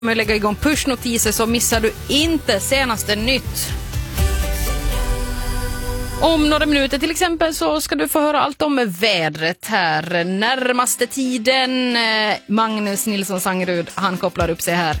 med att lägga igång pushnotiser så missar du inte senaste nytt. Om några minuter till exempel så ska du få höra allt om vädret här närmaste tiden. Magnus Nilsson Sangerud, han kopplar upp sig här.